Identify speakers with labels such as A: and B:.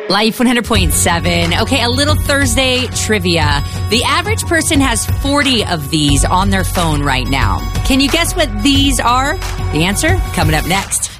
A: Life 100.7. Okay, a little Thursday trivia. The average person has 40 of these on their phone right now. Can you guess what these are? The answer coming up next.